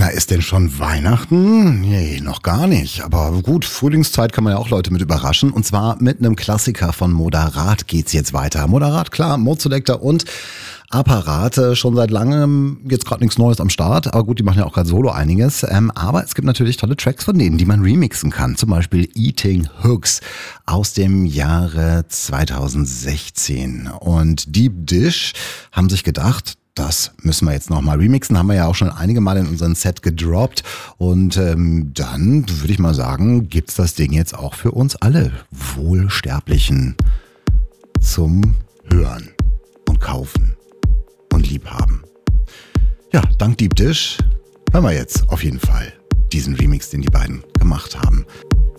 Na, ist denn schon Weihnachten? Nee, noch gar nicht. Aber gut, Frühlingszeit kann man ja auch Leute mit überraschen. Und zwar mit einem Klassiker von Moderat geht's jetzt weiter. Moderat, klar, Mode Selector und Apparat. Schon seit langem jetzt gerade nichts Neues am Start. Aber gut, die machen ja auch gerade solo einiges. Aber es gibt natürlich tolle Tracks von denen, die man remixen kann. Zum Beispiel Eating Hooks aus dem Jahre 2016. Und Deep Dish haben sich gedacht, das müssen wir jetzt nochmal remixen. Haben wir ja auch schon einige Mal in unseren Set gedroppt. Und dann würde ich mal sagen, gibt's das Ding jetzt auch für uns alle Wohlsterblichen zum Hören und Kaufen und Liebhaben. Ja, dank Deep Dish hören wir jetzt auf jeden Fall diesen Remix, den die beiden gemacht haben.